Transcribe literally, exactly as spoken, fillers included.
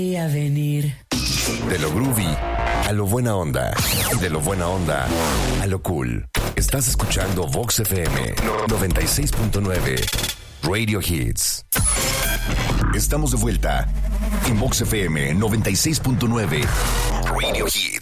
A venir. De lo groovy a lo buena onda. De lo buena onda a lo cool. Estás escuchando Vox F M noventa y seis punto nueve Radio Hits. Estamos de vuelta en Vox F M noventa y seis punto nueve Radio Hits.